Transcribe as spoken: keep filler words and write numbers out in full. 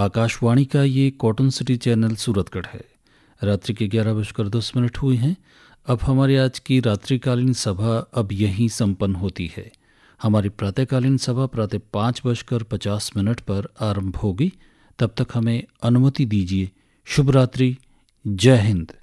आकाशवाणी का ये cotton city channel Suratgarh है। रात्रि के ग्यारह बजकर दस मिनट हुए हैं। अब हमारी आज की रात्रिकालीन सभा अब यहीं संपन्न होती है। हमारी प्रातःकालीन सभा प्रातः पाँच बजकर पचास मिनट पर आरंभ होगी। तब तक हमें अनुमति दीजिए। शुभ रात्रि। जय हिंद।